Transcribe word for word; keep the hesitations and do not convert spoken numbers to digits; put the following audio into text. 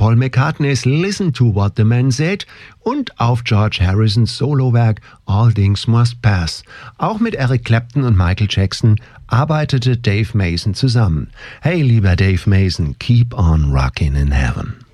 Paul McCartneys Listen to What the Man Said und auf George Harrisons Solowerk All Things Must Pass. Auch mit Eric Clapton und Michael Jackson arbeitete Dave Mason zusammen. Hey, lieber Dave Mason, keep on rockin' in heaven.